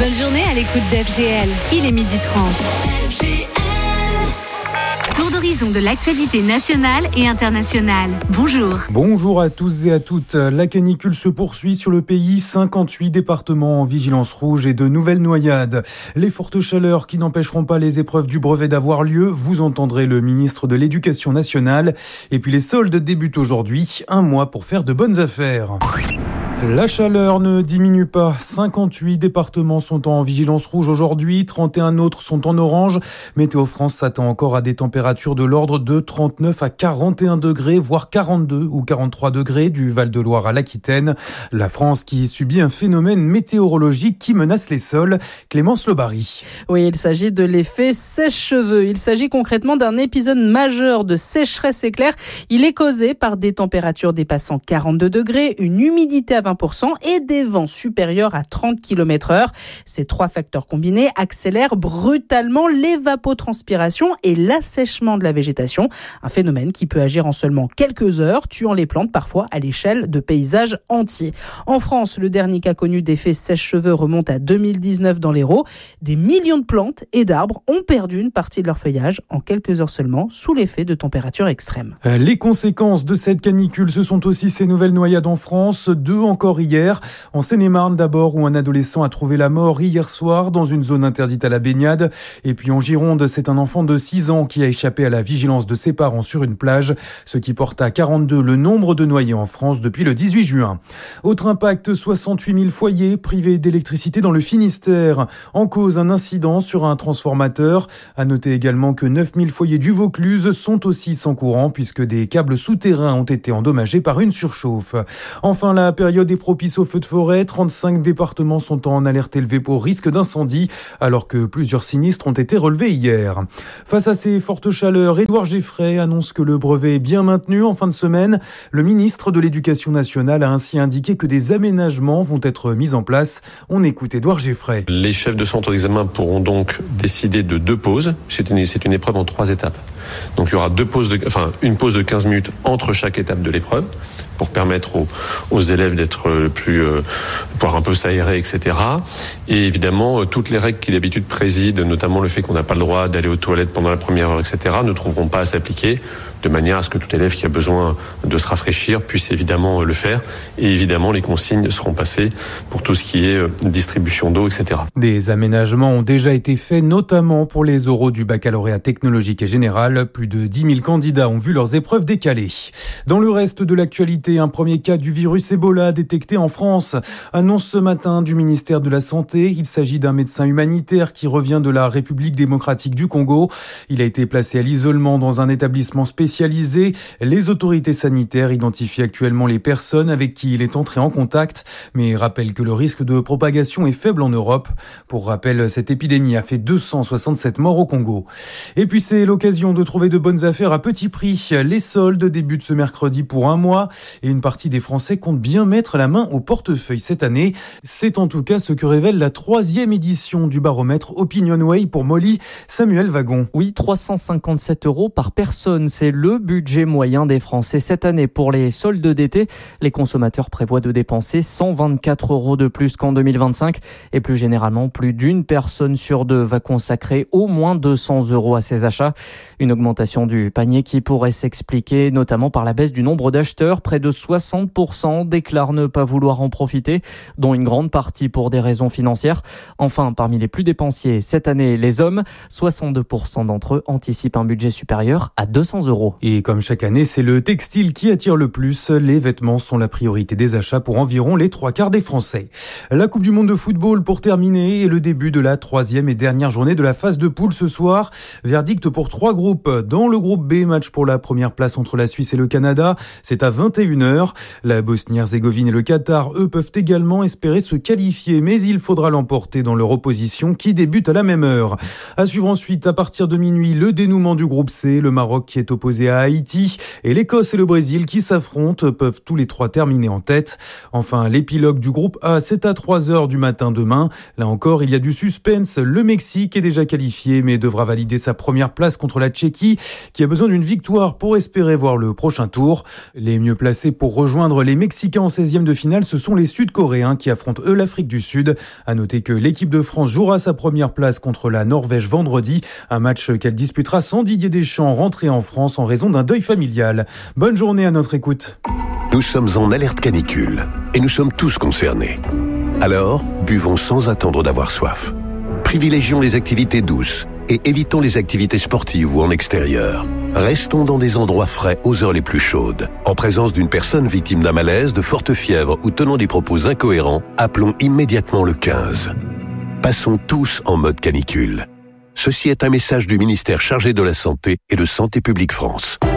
Bonne journée à l'écoute d'FGL. Il est 12h30. FGL. Tour d'horizon de l'actualité nationale et internationale. Bonjour. Bonjour à tous et à toutes. La canicule se poursuit sur le pays. 58 départements en vigilance rouge et de nouvelles noyades. Les fortes chaleurs qui n'empêcheront pas les épreuves du brevet d'avoir lieu. Vous entendrez le ministre de l'Éducation nationale. Et puis les soldes débutent aujourd'hui. Un mois pour faire de bonnes affaires. La chaleur ne diminue pas. 58 départements sont en vigilance rouge aujourd'hui, 31 autres sont en orange. Météo France s'attend encore à des températures de l'ordre de 39 à 41 degrés, voire 42 ou 43 degrés du Val-de-Loire à l'Aquitaine. La France qui subit un phénomène météorologique qui menace les sols. Clémence Lobary. Oui, il s'agit de l'effet sèche-cheveux. Il s'agit concrètement d'un épisode majeur de sécheresse éclair. Il est causé par des températures dépassant 42 degrés, une humidité à 20% et des vents supérieurs à 30 km/h. Ces trois facteurs combinés accélèrent brutalement l'évapotranspiration et l'assèchement de la végétation. Un phénomène qui peut agir en seulement quelques heures, tuant les plantes parfois à l'échelle de paysages entiers. En France, le dernier cas connu d'effet sèche-cheveux remonte à 2019 dans l'Hérault. Des millions de plantes et d'arbres ont perdu une partie de leur feuillage en quelques heures seulement sous l'effet de températures extrêmes. Les conséquences de cette canicule, ce sont aussi ces nouvelles noyades en France. 2 encore hier. En Seine-et-Marne d'abord, où un adolescent a trouvé la mort hier soir dans une zone interdite à la baignade. Et puis en Gironde, c'est un enfant de 6 ans qui a échappé à la vigilance de ses parents sur une plage, ce qui porte à 42 le nombre de noyés en France depuis le 18 juin. Autre impact, 68 000 foyers privés d'électricité dans le Finistère. En cause, un incident sur un transformateur. À noter également que 9 000 foyers du Vaucluse sont aussi sans courant puisque des câbles souterrains ont été endommagés par une surchauffe. Enfin, la période est propice aux feux de forêt. 35 départements sont en alerte élevée pour risque d'incendie, alors que plusieurs sinistres ont été relevés hier. Face à ces fortes chaleurs, Édouard Geffray annonce que le brevet est bien maintenu en fin de semaine. Le ministre de l'Éducation nationale a ainsi indiqué que des aménagements vont être mis en place. On écoute Édouard Geffray. Les chefs de centre d'examen pourront donc décider de 2 pauses. C'est une épreuve en 3 étapes. Donc il y aura une pause de 15 minutes entre chaque étape de l'épreuve pour permettre aux élèves d'être pouvoir un peu s'aérer, etc. Et évidemment, toutes les règles qui d'habitude président, notamment le fait qu'on n'a pas le droit d'aller aux toilettes pendant la première heure, etc., ne trouveront pas à s'appliquer, de manière à ce que tout élève qui a besoin de se rafraîchir puisse évidemment le faire. Et évidemment, les consignes seront passées pour tout ce qui est distribution d'eau, etc. Des aménagements ont déjà été faits, notamment pour les oraux du baccalauréat technologique et général. Plus de 10 000 candidats ont vu leurs épreuves décalées. Dans le reste de l'actualité, un premier cas du virus Ebola détecté en France. Annonce ce matin du ministère de la Santé. Il s'agit d'un médecin humanitaire qui revient de la République démocratique du Congo. Il a été placé à l'isolement dans un établissement spécialisé. Les autorités sanitaires identifient actuellement les personnes avec qui il est entré en contact, mais rappellent que le risque de propagation est faible en Europe. Pour rappel, cette épidémie a fait 267 morts au Congo. Et puis c'est l'occasion de trouver de bonnes affaires à petit prix. Les soldes débutent ce mercredi pour un mois et une partie des Français compte bien mettre la main au portefeuille cette année. C'est en tout cas ce que révèle la 3e édition du baromètre OpinionWay pour Molly. Samuel Wagon. Oui, 357 € par personne. C'est le budget moyen des Français cette année pour les soldes d'été. Les consommateurs prévoient de dépenser 124 € de plus qu'en 2025. Et plus généralement, plus d'une personne sur 2 va consacrer au moins 200 € à ses achats. Une augmentation du panier qui pourrait s'expliquer notamment par la baisse du nombre d'acheteurs. Près de 60% déclarent ne pas vouloir en profiter, dont une grande partie pour des raisons financières. Enfin, parmi les plus dépensiers cette année, les hommes, 62% d'entre eux anticipent un budget supérieur à 200 €. Et comme chaque année, c'est le textile qui attire le plus. Les vêtements sont la priorité des achats pour environ les 3/4 des Français. La Coupe du Monde de football pour terminer et le début de la 3e et dernière journée de la phase de poule ce soir. Verdict pour 3 groupes. Dans le groupe B, match pour la première place entre la Suisse et le Canada. C'est à 21h. La Bosnie-Herzégovine et le Qatar, eux, peuvent également espérer se qualifier, mais il faudra l'emporter dans leur opposition qui débute à la même heure. À suivre ensuite, à partir de minuit, le dénouement du groupe C. Le Maroc qui est opposé opposés à Haïti et l'Écosse et le Brésil qui s'affrontent peuvent tous les 3 terminer en tête. Enfin, l'épilogue du groupe A, c'est à 3h du matin demain. Là encore, il y a du suspense. Le Mexique est déjà qualifié mais devra valider sa première place contre la Tchéquie qui a besoin d'une victoire pour espérer voir le prochain tour. Les mieux placés pour rejoindre les Mexicains en 16e de finale, ce sont les Sud-Coréens qui affrontent eux l'Afrique du Sud. À noter que l'équipe de France jouera sa première place contre la Norvège vendredi, un match qu'elle disputera sans Didier Deschamps rentré en France en raison d'un deuil familial. Bonne journée à notre écoute. Nous sommes en alerte canicule et nous sommes tous concernés. Alors, buvons sans attendre d'avoir soif. Privilégions les activités douces et évitons les activités sportives ou en extérieur. Restons dans des endroits frais aux heures les plus chaudes. En présence d'une personne victime d'un malaise, de forte fièvre ou tenant des propos incohérents, appelons immédiatement le 15. Passons tous en mode canicule. Ceci est un message du ministère chargé de la Santé et de Santé publique France.